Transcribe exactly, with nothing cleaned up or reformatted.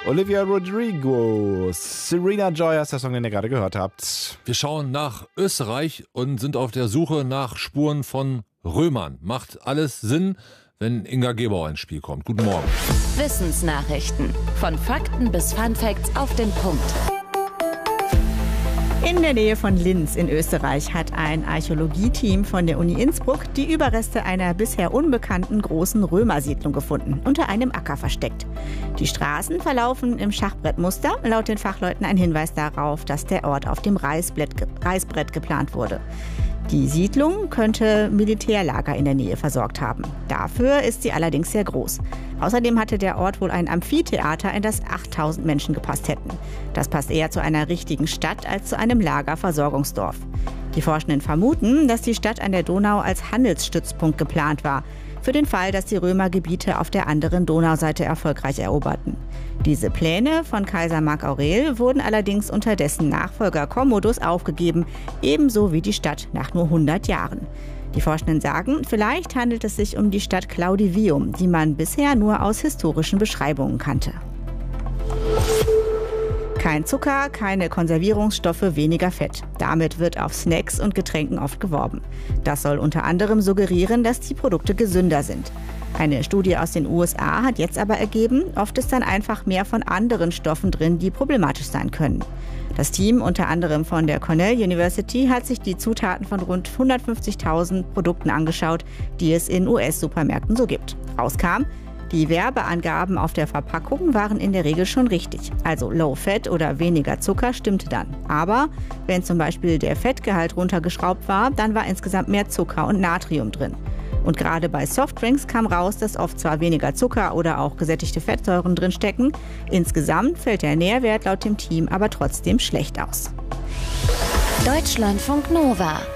Olivia Rodrigo, Serena Joy ist der Song, den ihr gerade gehört habt. Wir schauen nach Österreich und sind auf der Suche nach Spuren von Römern. Macht alles Sinn, wenn Inga Gebauer ins Spiel kommt. Guten Morgen. Wissensnachrichten. Von Fakten bis Funfacts auf den Punkt. In der Nähe von Linz in Österreich hat ein Archäologieteam von der Uni Innsbruck die Überreste einer bisher unbekannten großen Römersiedlung gefunden, unter einem Acker versteckt. Die Straßen verlaufen im Schachbrettmuster, laut den Fachleuten ein Hinweis darauf, dass der Ort auf dem Reißbrett, ge- Reißbrett geplant wurde. Die Siedlung könnte Militärlager in der Nähe versorgt haben. Dafür ist sie allerdings sehr groß. Außerdem hatte der Ort wohl ein Amphitheater, in das achttausend Menschen gepasst hätten. Das passt eher zu einer richtigen Stadt als zu einem Lagerversorgungsdorf. Die Forschenden vermuten, dass die Stadt an der Donau als Handelsstützpunkt geplant war, für den Fall, dass die Römer Gebiete auf der anderen Donauseite erfolgreich eroberten. Diese Pläne von Kaiser Mark Aurel wurden allerdings unter dessen Nachfolger Commodus aufgegeben, ebenso wie die Stadt nach nur hundert Jahren. Die Forschenden sagen, vielleicht handelt es sich um die Stadt Claudivium, die man bisher nur aus historischen Beschreibungen kannte. Kein Zucker, keine Konservierungsstoffe, weniger Fett. Damit wird auf Snacks und Getränken oft geworben. Das soll unter anderem suggerieren, dass die Produkte gesünder sind. Eine Studie aus den U S A hat jetzt aber ergeben, oft ist dann einfach mehr von anderen Stoffen drin, die problematisch sein können. Das Team, unter anderem von der Cornell University, hat sich die Zutaten von rund hundertfünfzigtausend Produkten angeschaut, die es in U S-Supermärkten so gibt. Rauskam, die Werbeangaben auf der Verpackung waren in der Regel schon richtig. Also Low Fat oder weniger Zucker stimmte dann. Aber wenn zum Beispiel der Fettgehalt runtergeschraubt war, dann war insgesamt mehr Zucker und Natrium drin. Und gerade bei Softdrinks kam raus, dass oft zwar weniger Zucker oder auch gesättigte Fettsäuren drin stecken. Insgesamt fällt der Nährwert laut dem Team aber trotzdem schlecht aus. Deutschlandfunk Nova.